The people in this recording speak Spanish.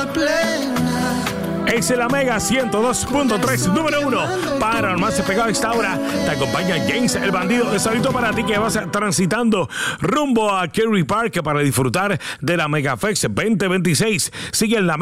Es la Mega 102.3, número 1. Para más pegado a esta hora, te acompaña James el Bandido. Saludito para ti que vas transitando rumbo a Kerry Park para disfrutar de la Mega Fest 2026. Sigue en la